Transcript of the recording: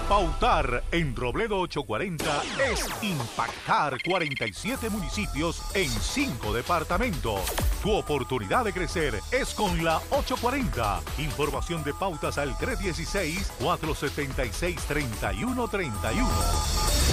Pautar en Robledo 840 es impactar 47 municipios en 5 departamentos. Tu oportunidad de crecer es con la 840. Información de pautas al 316-476-3131.